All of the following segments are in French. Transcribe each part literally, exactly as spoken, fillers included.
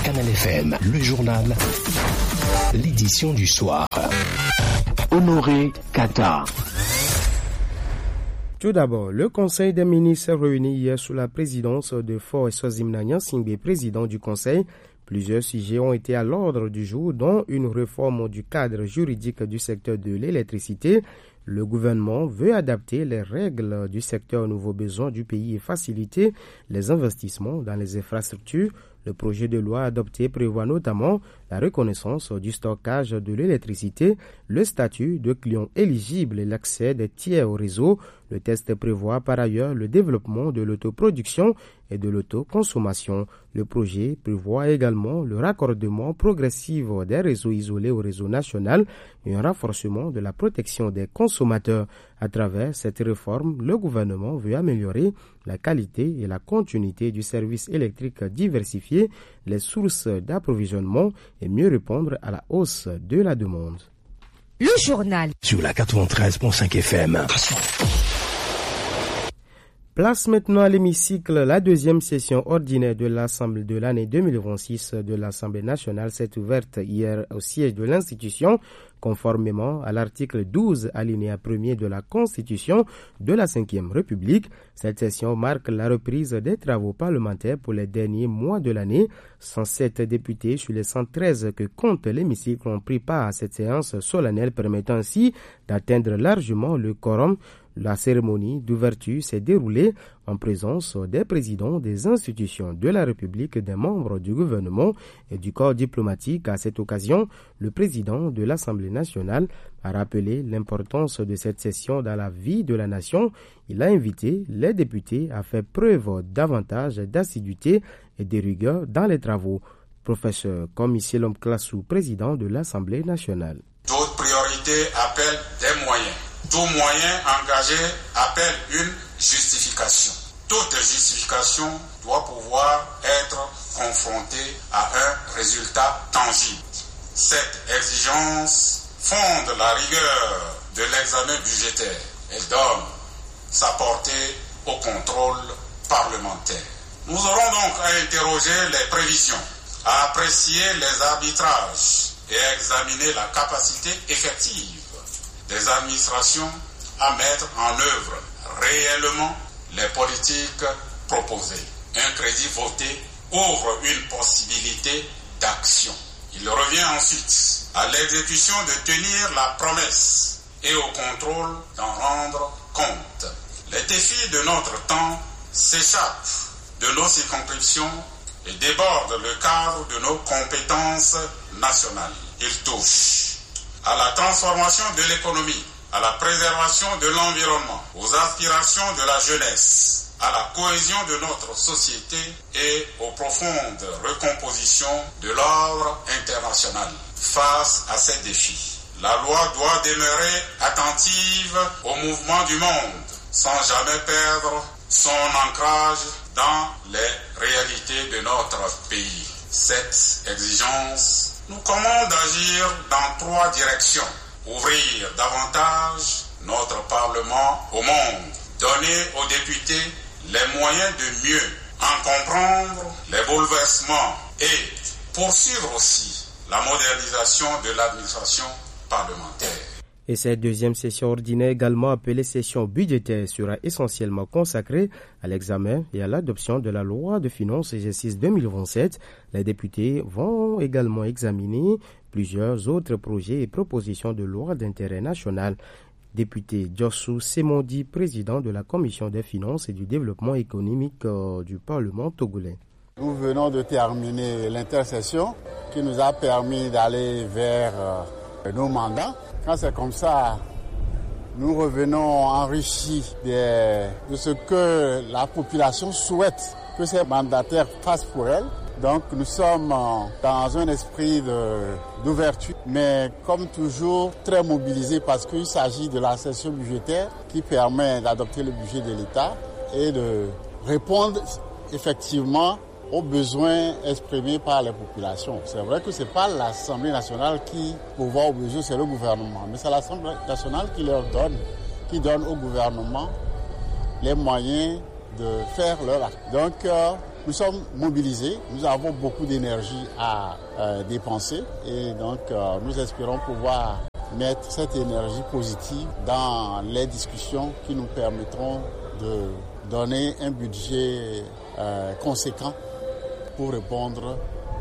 Canal F M, le journal, l'édition du soir. Honoré Kata. Tout d'abord, le Conseil des ministres réuni hier sous la présidence de Faure Eswazim Nyan Singbe, président du Conseil. Plusieurs sujets ont été à l'ordre du jour, dont une réforme du cadre juridique du secteur de l'électricité. Le gouvernement veut adapter les règles du secteur aux nouveaux besoins du pays et faciliter les investissements dans les infrastructures. Le projet de loi adopté prévoit notamment la reconnaissance du stockage de l'électricité, le statut de client éligible et l'accès des tiers au réseau. Le texte prévoit par ailleurs le développement de l'autoproduction et de l'autoconsommation. Le projet prévoit également le raccordement progressif des réseaux isolés au réseau national et un renforcement de la protection des consommateurs. À travers cette réforme, le gouvernement veut améliorer la qualité et la continuité du service électrique diversifié, les sources d'approvisionnement et mieux répondre à la hausse de la demande. Le journal. Sur la quatre-vingt-treize virgule cinq F M. Place maintenant à l'hémicycle. La deuxième session ordinaire de l'Assemblée de l'année deux mille vingt-six de l'Assemblée nationale s'est ouverte hier au siège de l'institution, conformément à l'article douze, alinéa premier de la Constitution de la cinquième République. Cette session marque la reprise des travaux parlementaires pour les derniers mois de l'année. cent sept députés sur les cent treize que compte l'hémicycle ont pris part à cette séance solennelle, permettant ainsi d'atteindre largement le quorum. La cérémonie d'ouverture s'est déroulée en présence des présidents des institutions de la République, des membres du gouvernement et du corps diplomatique. À cette occasion, le président de l'Assemblée nationale a rappelé l'importance de cette session dans la vie de la nation. Il a invité les députés à faire preuve davantage d'assiduité et de rigueur dans les travaux. Professeur Komisselom Klassou, président de l'Assemblée nationale. D'autres priorités appellent des moyens. Tout moyen engagé appelle une justification. Toute justification doit pouvoir être confrontée à un résultat tangible. Cette exigence fonde la rigueur de l'examen budgétaire. Elle donne sa portée au contrôle parlementaire. Nous aurons donc à interroger les prévisions, à apprécier les arbitrages et à examiner la capacité effective des administrations à mettre en œuvre réellement les politiques proposées. Un crédit voté ouvre une possibilité d'action. Il revient ensuite à l'exécution de tenir la promesse et au contrôle d'en rendre compte. Les défis de notre temps s'échappent de nos circonscriptions et débordent le cadre de nos compétences nationales. Ils touchent à la transformation de l'économie, à la préservation de l'environnement, aux aspirations de la jeunesse, à la cohésion de notre société et aux profondes recompositions de l'ordre international. Face à ces défis, la loi doit demeurer attentive au mouvement du monde, sans jamais perdre son ancrage dans les réalités de notre pays. Cette exigence nous commande d'agir dans trois directions. Ouvrir davantage notre Parlement au monde. Donner aux députés les moyens de mieux en comprendre les bouleversements et poursuivre aussi la modernisation de l'administration parlementaire. Et cette deuxième session ordinaire, également appelée session budgétaire, sera essentiellement consacrée à l'examen et à l'adoption de la loi de finances exercice deux mille vingt-sept. Les députés vont également examiner plusieurs autres projets et propositions de loi d'intérêt national. Député Djossou Semondi, président de la Commission des finances et du développement économique euh, du Parlement togolais. Nous venons de terminer l'intercession qui nous a permis d'aller vers euh, nos mandats. Quand c'est comme ça, nous revenons enrichis de, de ce que la population souhaite que ces mandataires fassent pour elle. Donc nous sommes dans un esprit de, d'ouverture, mais comme toujours très mobilisés parce qu'il s'agit de la session budgétaire qui permet d'adopter le budget de l'État et de répondre effectivement aux besoins exprimés par les populations. C'est vrai que ce n'est pas l'Assemblée nationale qui pourvoit aux besoins, c'est le gouvernement. Mais c'est l'Assemblée nationale qui leur donne, qui donne au gouvernement les moyens de faire leur acte. Donc, euh, Nous sommes mobilisés, nous avons beaucoup d'énergie à euh, dépenser et donc euh, nous espérons pouvoir mettre cette énergie positive dans les discussions qui nous permettront de donner un budget euh, conséquent pour répondre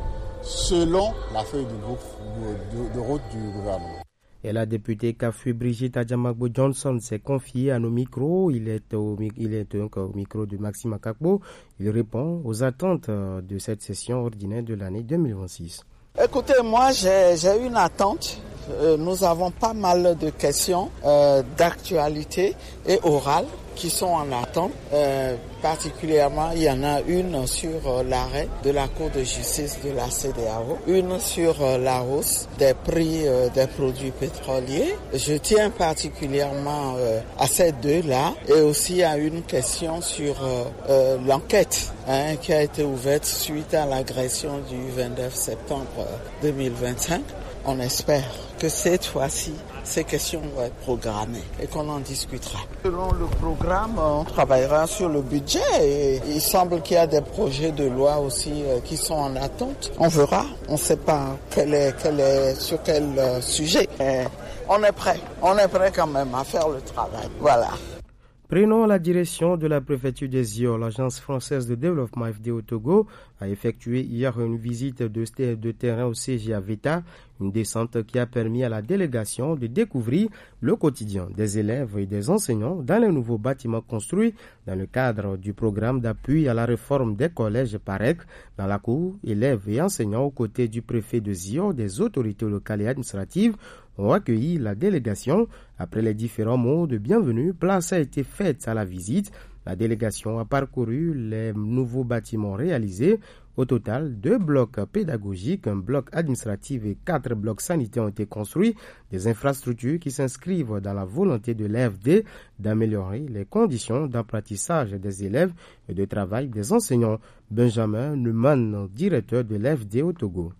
selon la feuille de, groupe, de, de route du gouvernement. Et la députée Kafui Brigitte Adjamagbo Johnson s'est confiée à nos micros. Il est, au, il est donc au micro de Maxime Akakbo. Il répond aux attentes de cette session ordinaire de l'année deux mille vingt-six. Écoutez, moi j'ai, j'ai une attente. Euh, nous avons pas mal de questions euh, d'actualité et orales qui sont en attente. Euh, particulièrement, il y en a une sur euh, l'arrêt de la Cour de justice de la C E D E A O, une sur euh, la hausse des prix euh, des produits pétroliers. Je tiens particulièrement euh, à ces deux-là et aussi à une question sur euh, euh, l'enquête hein, qui a été ouverte suite à l'agression du vingt-neuf septembre deux mille vingt-cinq. On espère que cette fois-ci, ces questions vont être programmées et qu'on en discutera. Selon le programme, on travaillera sur le budget et il semble qu'il y a des projets de loi aussi qui sont en attente. On verra, on ne sait pas quel est, quel est, sur quel sujet. Mais on est prêt, on est prêt quand même à faire le travail. Voilà. Prenons la direction de la préfecture des Iors. L'Agence française de développement F D au Togo a effectué hier une visite de, de terrain au C G à Veta, une descente qui a permis à la délégation de découvrir le quotidien des élèves et des enseignants dans les nouveaux bâtiments construits dans le cadre du programme d'appui à la réforme des collèges PAREC. Dans la cour, élèves et enseignants aux côtés du préfet de Iors, des autorités locales et administratives ont accueilli la délégation. Après les différents mots de bienvenue, place a été faite à la visite. La délégation a parcouru les nouveaux bâtiments réalisés. Au total, deux blocs pédagogiques, un bloc administratif et quatre blocs sanitaires ont été construits. Des infrastructures qui s'inscrivent dans la volonté de l'A F D d'améliorer les conditions d'apprentissage des élèves et de travail des enseignants. Benjamin Neumann, directeur de l'A F D au Togo.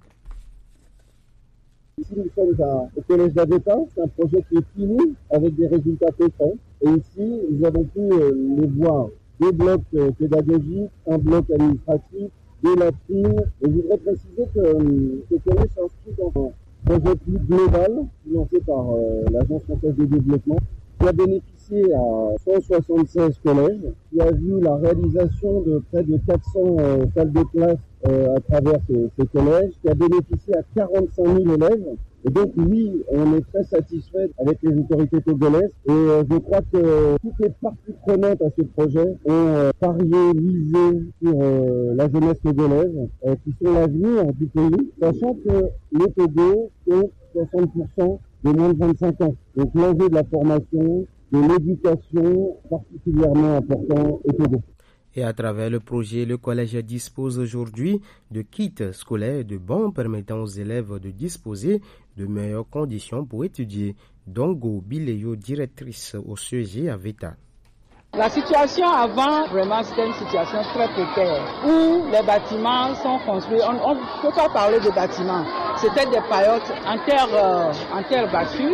Ici, nous sommes à, au collège d'Aveta. C'est un projet qui est fini avec des résultats concrets. Et ici, nous avons pu euh, les voir. Deux blocs euh, pédagogiques, un bloc administratif, deux latrines. Et je voudrais préciser que euh, ce collège s'inscrit dans un projet plus global, financé par euh, l'Agence française de développement, qui a bénéficié à cent soixante-seize collèges, qui a vu la réalisation de près de quatre cents euh, salles de classe euh, à travers ces, ces collèges, qui a bénéficié à quarante-cinq mille élèves. Et donc oui, on est très satisfait avec les autorités togolaises et euh, je crois que toutes les parties prenantes à ce projet ont euh, parié, misé sur euh, la jeunesse togolaise, euh, qui sont l'avenir du pays, sachant que le Togo compte soixante pour cent de moins de vingt-cinq ans. Donc l'enjeu de la formation, de l'éducation, particulièrement important au Togo. Et à travers le projet, le collège dispose aujourd'hui de kits scolaires de bons permettant aux élèves de disposer de meilleures conditions pour étudier. Dongo Bileyo, directrice au C E G à Veta. La situation avant, vraiment, c'était une situation très précaire, où les bâtiments sont construits. On ne peut pas parler de bâtiments. C'était des paillotes en terre, euh, en terre battue.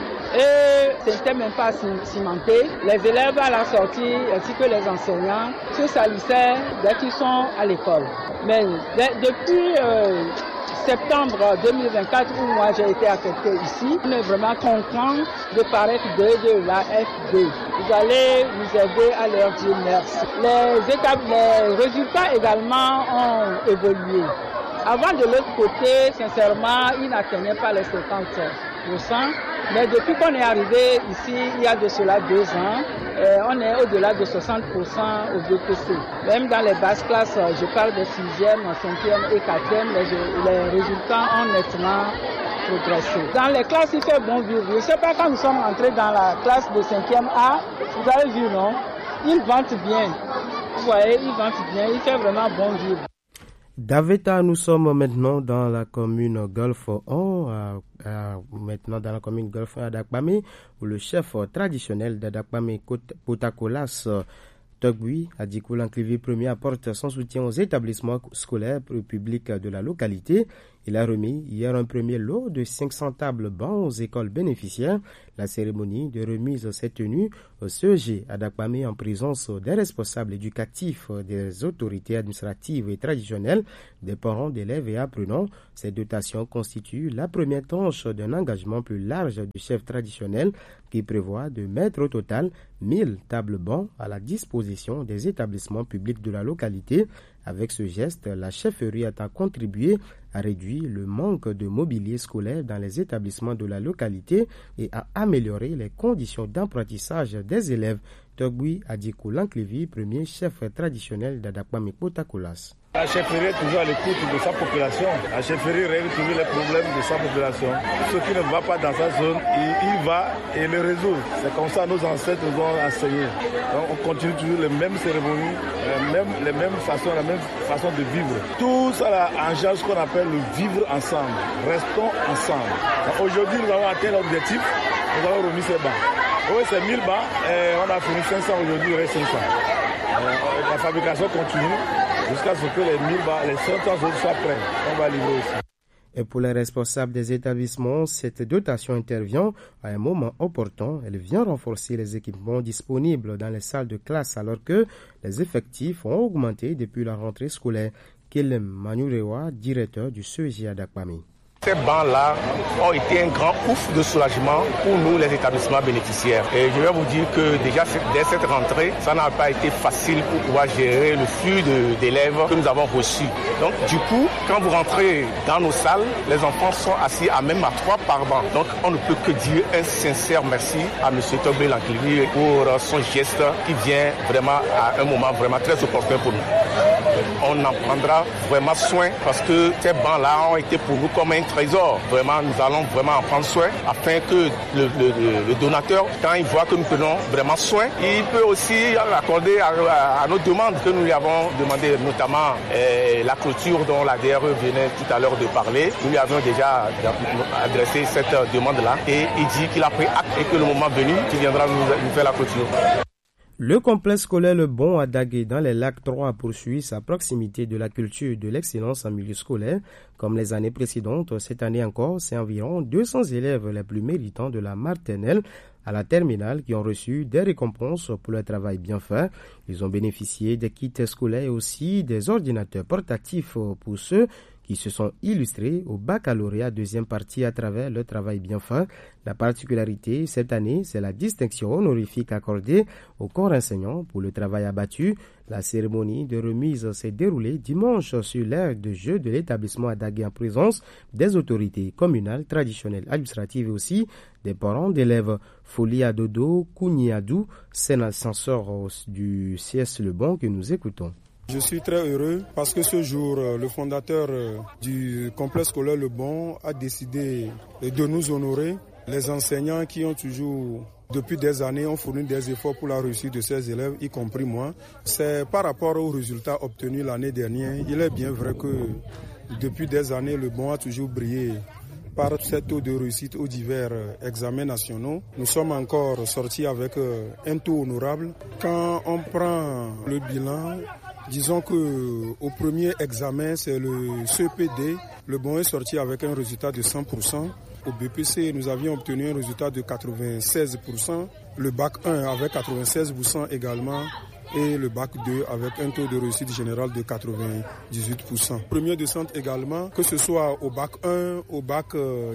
Et ce n'était même pas cimenté. Les élèves à la sortie, ainsi que les enseignants, se salissaient dès qu'ils sont à l'école. Mais de, depuis euh, septembre deux mille vingt-quatre, où moi j'ai été affecté ici, on est vraiment content de paraître de, de la F D. Vous allez nous aider à leur dire merci. Les, étapes, les résultats également ont évolué. Avant, de l'autre côté, sincèrement, ils n'atteignaient pas les cinquante pour cent. Mais depuis qu'on est arrivé ici, il y a de cela deux ans, euh, on est au-delà de soixante pour cent au B P C. Même dans les basses classes, je parle de sixième, cinquième et quatrième, les, les résultats ont nettement progressé. Dans les classes, il fait bon vivre. Je ne sais pas, quand nous sommes entrés dans la classe de cinquième A, vous avez vu, non? Ils vantent bien. Vous voyez, ils vantent bien, il fait vraiment bon vivre. D'Aveta, nous sommes maintenant dans la commune Golfe un, à, à, maintenant dans la commune Golfe un à Dakpame, où le chef traditionnel d'Adakpame, Potakolas Togui, a dit que l'enclivé premier apporte son soutien aux établissements scolaires publics de la localité. Il a remis hier un premier lot de cinq cents tables bancs aux écoles bénéficiaires. La cérémonie de remise s'est tenue au C E G à Dakpamé en présence des responsables éducatifs, des autorités administratives et traditionnelles, des parents d'élèves et apprenants. Ces dotations constituent la première tranche d'un engagement plus large du chef traditionnel qui prévoit de mettre au total mille tables bancs à la disposition des établissements publics de la localité. Avec ce geste, la chefferie a contribué à réduire le manque de mobilier scolaire dans les établissements de la localité et à améliorer les conditions d'apprentissage des élèves. Togui Adiko Lanklevi, premier chef traditionnel d'Adakpamé Potakolas. La chefferie est toujours à l'écoute de sa population. La chefferie règle toujours les problèmes de sa population. Ce qui ne va pas dans sa zone, il, il va et le résout. C'est comme ça que nos ancêtres nous ont enseigné. Donc on continue toujours les mêmes cérémonies, les mêmes, les mêmes façons, la même façon de vivre. Tout ça là engage ce qu'on appelle le vivre ensemble. Restons ensemble. Donc, aujourd'hui, nous avons atteint l'objectif. Nous avons remis ces bancs. Oui, c'est mille bancs. Et on a fini cinq cents aujourd'hui, il reste cinq cents. Euh, la fabrication continue jusqu'à ce que les mille bancs, les cinq cents autres soient prêts. On va livrer aussi. Et pour les responsables des établissements, cette dotation intervient à un moment opportun. Elle vient renforcer les équipements disponibles dans les salles de classe alors que les effectifs ont augmenté depuis la rentrée scolaire. Kelem Manurewa, directeur du C E G à Dakpamé. Ces bancs-là ont été un grand ouf de soulagement pour nous, les établissements bénéficiaires. Et je vais vous dire que déjà, dès cette rentrée, ça n'a pas été facile pour pouvoir gérer le flux de, d'élèves que nous avons reçus. Donc, du coup, quand vous rentrez dans nos salles, les enfants sont assis à même à trois par banc. Donc, on ne peut que dire un sincère merci à M. Togui Lanklevi pour son geste qui vient vraiment à un moment vraiment très opportun pour nous. On en prendra vraiment soin parce que ces bancs-là ont été pour nous comme un trésor. Vraiment, nous allons vraiment en prendre soin afin que le, le, le donateur, quand il voit que nous prenons vraiment soin, il peut aussi accorder à, à, à nos demandes que nous lui avons demandé, notamment euh, la clôture dont la D R E venait tout à l'heure de parler. Nous lui avions déjà adressé cette demande-là et il dit qu'il a pris acte et que le moment venu, il viendra nous, nous faire la clôture. Le complexe scolaire Le Bon à Dagué dans les lacs trois poursuit sa proximité de la culture et de l'excellence en milieu scolaire. Comme les années précédentes, cette année encore, c'est environ deux cents élèves les plus méritants de la maternelle à la terminale qui ont reçu des récompenses pour leur travail bien fait. Ils ont bénéficié des kits scolaires et aussi des ordinateurs portatifs pour ceux qui se sont illustrés au baccalauréat deuxième partie à travers leur travail bien fait. La particularité cette année, c'est la distinction honorifique accordée au corps enseignant pour le travail abattu. La cérémonie de remise s'est déroulée dimanche sur l'aire de jeu de l'établissement à Dagué en présence des autorités communales, traditionnelles, administratives et aussi des parents d'élèves. Folie à Dodo, Kouniadou, scène censeur du C S Le Bon que nous écoutons. Je suis très heureux parce que ce jour, le fondateur du complexe scolaire Le Bon a décidé de nous honorer. Les enseignants qui ont toujours, depuis des années, ont fourni des efforts pour la réussite de ces élèves, y compris moi. C'est par rapport aux résultats obtenus l'année dernière. Il est bien vrai que depuis des années, Le Bon a toujours brillé par cette taux de réussite aux divers examens nationaux. Nous sommes encore sortis avec un taux honorable. Quand on prend le bilan, disons que au premier examen, c'est le C P D. Le Bon est sorti avec un résultat de cent pour cent. Au B P C, nous avions obtenu un résultat de quatre-vingt-seize pour cent. Le bac un avec quatre-vingt-seize pour cent également. Et le bac deux avec un taux de réussite générale de quatre-vingt-dix-huit pour cent. Premier descente également, que ce soit au bac un, au bac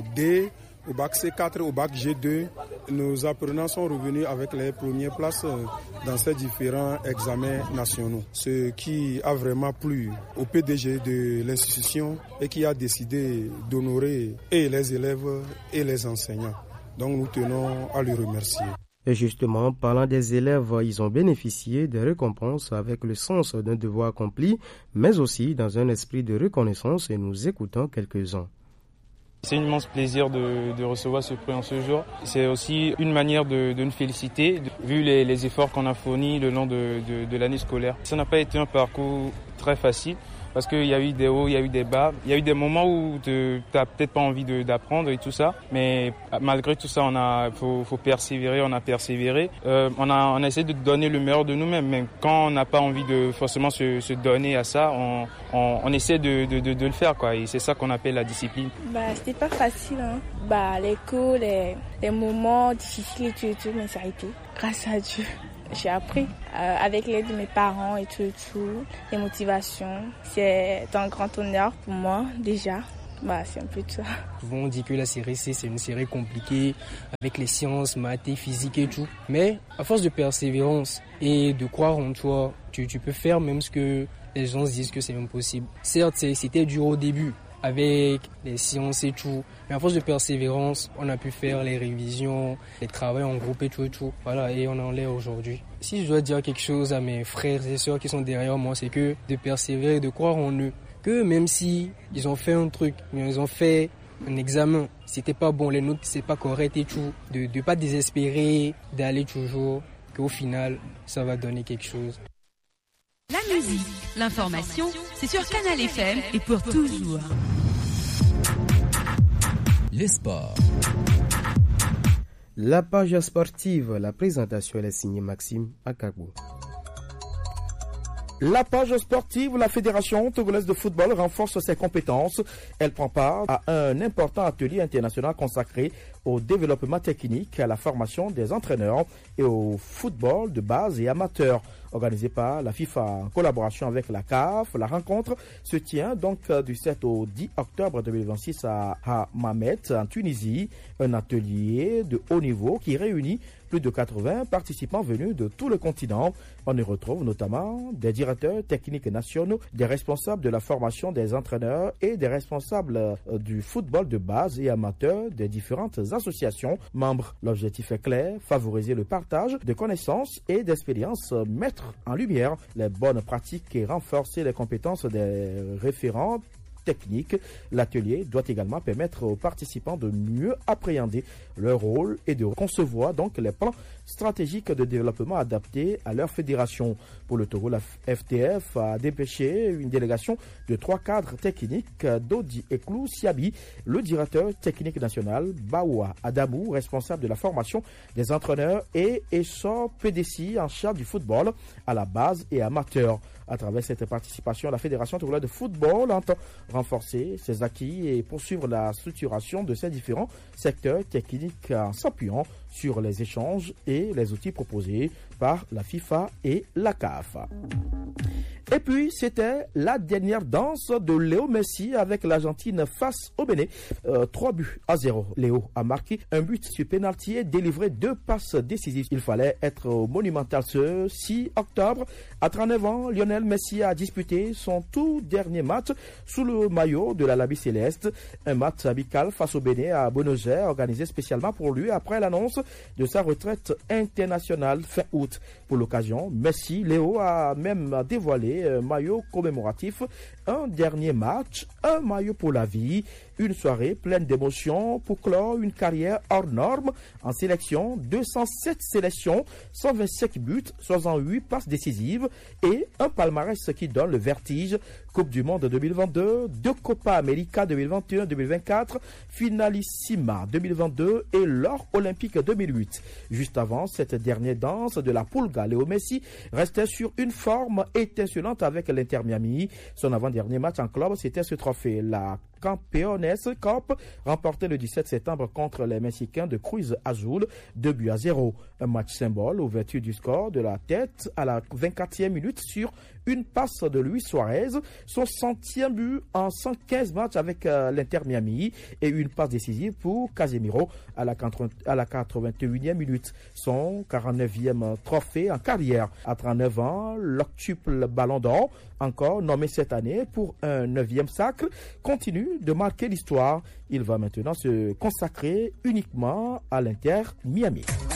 D, au bac C quatre, au bac G deux, nos apprenants sont revenus avec les premières places dans ces différents examens nationaux. Ce qui a vraiment plu au P D G de l'institution et qui a décidé d'honorer et les élèves et les enseignants. Donc nous tenons à le remercier. Et justement, parlant des élèves, ils ont bénéficié des récompenses avec le sens d'un devoir accompli, mais aussi dans un esprit de reconnaissance et nous écoutons quelques-uns. C'est un immense plaisir de, de recevoir ce prix en ce jour. C'est aussi une manière de, de nous féliciter, de, vu les, les efforts qu'on a fournis le long de, de, de l'année scolaire. Ça n'a pas été un parcours très facile, parce qu'il y a eu des hauts, il y a eu des bas. Il y a eu des moments où tu n'as peut-être pas envie de, d'apprendre et tout ça, mais malgré tout ça, on a, faut, faut persévérer, on a persévéré. Euh, on a, on a essayé de donner le meilleur de nous-mêmes, mais quand on n'a pas envie de forcément se, se donner à ça, on, on, on essaie de, de, de, de le faire, quoi. Et c'est ça qu'on appelle la discipline. Bah, c'était pas facile, hein. Bah, les cours, les, les moments difficiles et tout, et tout, mais ça a été, grâce à Dieu. J'ai appris euh, avec l'aide de mes parents et tout et tout, les motivations. C'est un grand honneur pour moi déjà. Bah, c'est un peu ça. Souvent on dit que la série C c'est une série compliquée avec les sciences, maths, physique et tout. Mais à force de persévérance et de croire en toi, tu, tu peux faire même ce que les gens disent que c'est impossible. Certes, c'était dur au début avec les sciences et tout, mais à force de persévérance, on a pu faire les révisions, les travaux en groupe et tout et tout. Voilà, et on en est aujourd'hui. Si je dois dire quelque chose à mes frères et sœurs qui sont derrière moi, c'est que de persévérer, de croire en eux. Que même si ils ont fait un truc, ils ont fait un examen, c'était pas bon, les notes c'est pas correct et tout, de ne pas désespérer, d'aller toujours, qu'au final ça va donner quelque chose. La musique, l'information, c'est sur Canal F M et pour toujours. Les sports. La page sportive, la présentation est signée Maxime Akagbo. La page sportive, la Fédération togolaise de football renforce ses compétences. Elle prend part à un important atelier international consacré au développement technique, à la formation des entraîneurs et au football de base et amateur. Organisé par la FIFA en collaboration avec la C A F, la rencontre se tient donc du sept au dix octobre deux mille vingt-six à Hammamet, en Tunisie. Un atelier de haut niveau qui réunit plus de quatre-vingts participants venus de tout le continent. On y retrouve notamment des directeurs techniques nationaux, des responsables de la formation des entraîneurs et des responsables du football de base et amateur des différentes associations membres. L'objectif est clair, favoriser le partage de connaissances et d'expériences, mettre en lumière les bonnes pratiques et renforcer les compétences des référents technique. L'atelier doit également permettre aux participants de mieux appréhender leur rôle et de concevoir donc les plans stratégiques de développement adaptés à leur fédération. Pour le Togo, la F T F a dépêché une délégation de trois cadres techniques, Dodi Eklou Siabi, le directeur technique national, Baoua Adamou, responsable de la formation des entraîneurs, et Essor P D C en charge du football à la base et amateur. À travers cette participation, la Fédération togolaise de football entend renforcer ses acquis et poursuivre la structuration de ces différents secteurs techniques en s'appuyant sur les échanges et les outils proposés par la FIFA et la C A F. Et puis, c'était la dernière danse de Léo Messi avec l'Argentine face au Bénin. Euh, trois buts à zéro. Léo a marqué un but sur pénalty et délivré deux passes décisives. Il fallait être au Monumental ce six octobre. À trente-neuf ans, Lionel Messi a disputé son tout dernier match sous le maillot de la Labie Céleste. Un match amical face au Bénin à Buenos Aires, organisé spécialement pour lui après l'annonce de sa retraite internationale fin août. Pour l'occasion, Messi, Léo a même dévoilé un maillot commémoratif, un dernier match, un maillot pour la vie, une soirée pleine d'émotions pour clore une carrière hors norme en sélection, deux cent sept sélections, cent vingt-cinq buts, soixante-huit passes décisives et un palmarès qui donne le vertige. Coupe du Monde deux mille vingt-deux, deux Copa América deux mille vingt et un deux mille vingt-quatre, Finalissima deux mille vingt-deux et l'or olympique deux mille huit. Juste avant cette dernière danse de la Pulga, Léo Messi restait sur une forme étincelante avec l'Inter Miami. Son avant-dernier match en club, c'était ce trophée, la Campeones Cup, remporté le dix-sept septembre contre les Mexicains de Cruz Azul, deux buts à zéro. Un match symbole, ouverture du score de la tête à la vingt-quatrième minute sur une passe de Luis Suarez, son centième but en cent quinze matchs avec euh, l'Inter Miami et une passe décisive pour Casemiro à la, à la quatre-vingt-unième minute. Son quarante-neuvième trophée en carrière. À trente-neuf ans, l'octuple Ballon d'Or, encore nommé cette année pour un neuvième sacre, continue de marquer l'histoire. Il va maintenant se consacrer uniquement à l'Inter Miami.